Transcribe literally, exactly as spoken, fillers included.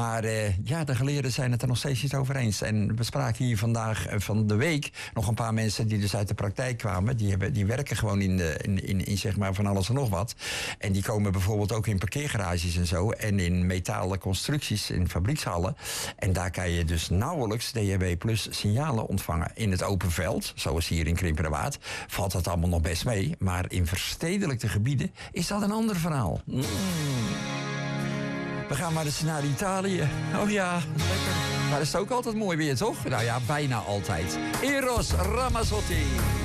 Maar uh, ja, de geleerden zijn het er nog steeds niet over eens. En we spraken hier vandaag uh, van de week nog een paar mensen die dus uit de praktijk kwamen. Die, hebben, die werken gewoon in, de, in, in, in zeg maar van alles en nog wat. En die komen bijvoorbeeld ook in parkeergarages en zo. En in metalen constructies in fabriekshallen. En daar kan je dus nauwelijks D A B plus signalen ontvangen. In het open veld, zoals hier in Krimpenerwaard, valt dat allemaal nog best mee. Maar in verstedelijkte gebieden is dat een ander verhaal. Mm. We gaan maar eens naar Italië. Oh ja, lekker. Daar is het ook altijd mooi weer, toch? Nou ja, bijna altijd. Eros Ramazzotti.